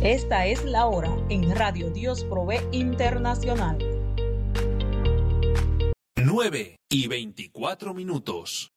Esta es la hora en Radio Dios Provee Internacional. 9:24.